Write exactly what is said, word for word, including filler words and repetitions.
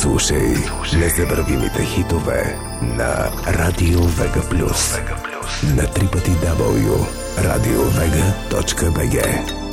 Слушай незабравимите хитове на Радио Вега Плюс на три пъти дабъл ю точка радио вега точка би джи.